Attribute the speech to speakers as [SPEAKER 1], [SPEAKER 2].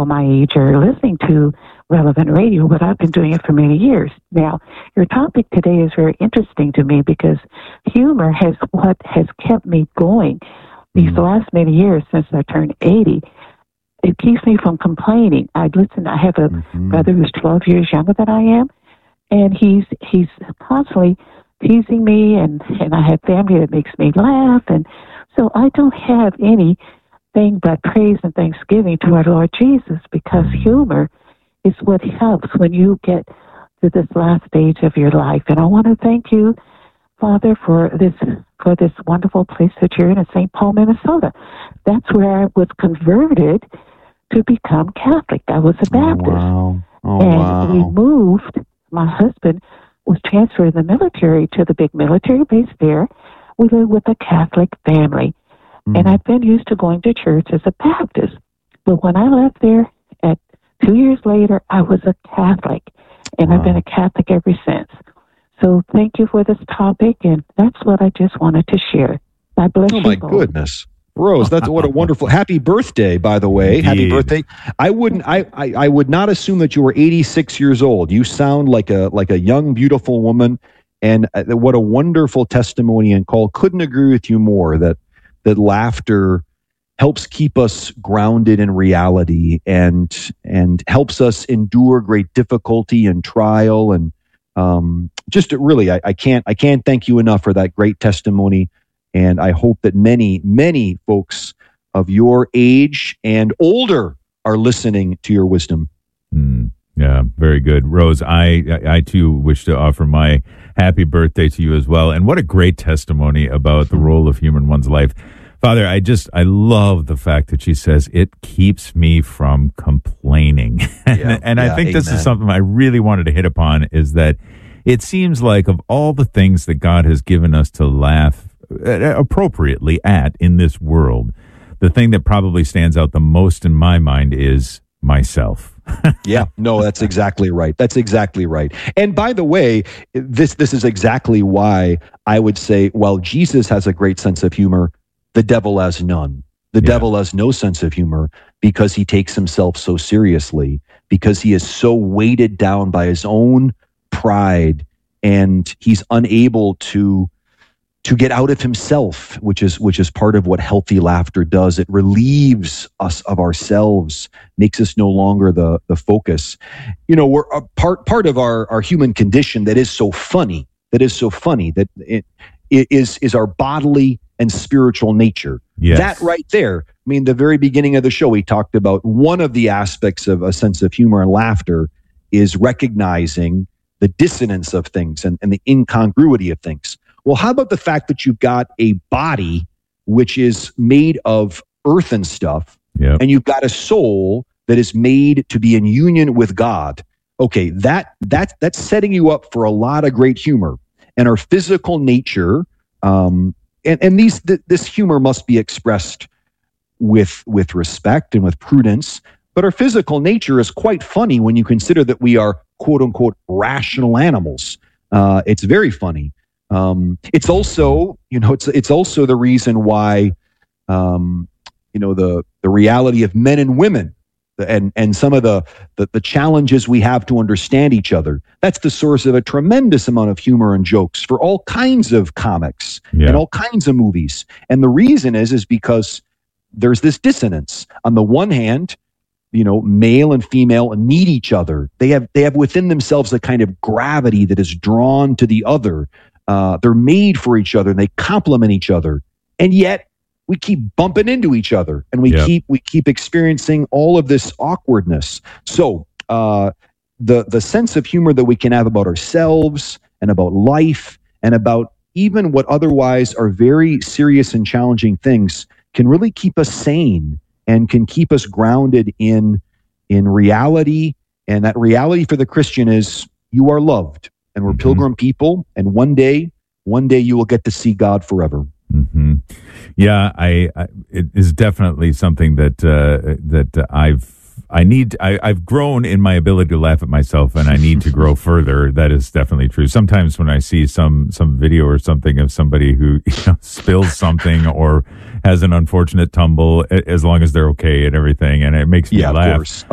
[SPEAKER 1] people my age are listening to relevant radio, but I've been doing it for many years. Now, your topic today is very interesting to me because humor has what has kept me going these last many years since I turned 80. It keeps me from complaining. I have a brother who's 12 years younger than I am, and he's constantly teasing me, and I have family that makes me laugh, and so I don't have anything but praise and thanksgiving to our Lord Jesus, because humor is what helps when you get to this last stage of your life. And I want to thank you, Father, for this wonderful place that you're in St. Paul, Minnesota. That's where I was converted to become Catholic. I was a Baptist. We moved. My husband was transferred in the military to the big military base there. We lived with a Catholic family. And I've been used to going to church as a Baptist. But when I left there, 2 years later, I was a Catholic. And I've been a Catholic ever since. So thank you for this topic, and that's what I just wanted to share. God bless you.
[SPEAKER 2] Oh, my goodness. Rose, that's what a wonderful, happy birthday, by the way.
[SPEAKER 3] Indeed.
[SPEAKER 2] Happy birthday. I would not assume that you were 86 years old. You sound like a young, beautiful woman, and what a wonderful testimony and call. Couldn't agree with you more that laughter helps keep us grounded in reality and helps us endure great difficulty and trial. And just really, I can't thank you enough for that great testimony. And I hope that many, many folks of your age and older are listening to your wisdom.
[SPEAKER 3] Yeah, very good. Rose, I too wish to offer my happy birthday to you as well. And what a great testimony about the role of humor in one's life. Father, I love the fact that she says it keeps me from complaining. And I think this is something I really wanted to hit upon, is that it seems like of all the things that God has given us to laugh appropriately at in this world, the thing that probably stands out the most in my mind is myself.
[SPEAKER 2] Yeah, no, that's exactly right. That's exactly right. And by the way, this is exactly why I would say, while Jesus has a great sense of humor, the devil has none. The devil has no sense of humor because he takes himself so seriously, because he is so weighted down by his own pride, and he's unable to get out of himself, which is part of what healthy laughter does. It relieves us of ourselves, makes us no longer the focus. You know, we're a part of our human condition that is so funny, that it is our bodily and spiritual nature.
[SPEAKER 3] Yes.
[SPEAKER 2] That right there. I mean, the very beginning of the show, we talked about one of the aspects of a sense of humor and laughter is recognizing the dissonance of things and the incongruity of things. Well, how about the fact that you've got a body which is made of earth and stuff, and you've got a soul that is made to be in union with God? Okay, that's setting you up for a lot of great humor. And our physical nature, this humor must be expressed with respect and with prudence. But our physical nature is quite funny when you consider that we are quote unquote rational animals. It's very funny. It's also, it's also the reason why, the reality of men and women and some of the challenges we have to understand each other. That's the source of a tremendous amount of humor and jokes for all kinds of comics and all kinds of movies. And the reason is because there's this dissonance. On the one hand, male and female need each other. They have within themselves a kind of gravity that is drawn to the other. They're made for each other and they complement each other. And yet we keep bumping into each other and we keep experiencing all of this awkwardness. So the sense of humor that we can have about ourselves and about life and about even what otherwise are very serious and challenging things can really keep us sane and can keep us grounded in reality. And that reality for the Christian is you are loved. And we're pilgrim people, and one day you will get to see God forever.
[SPEAKER 3] Mm-hmm. Yeah, it is definitely something that I've grown in my ability to laugh at myself, and I need to grow further. That is definitely true. Sometimes when I see some video or something of somebody who spills something or has an unfortunate tumble, as long as they're okay and everything, and it makes me laugh.
[SPEAKER 2] Of course.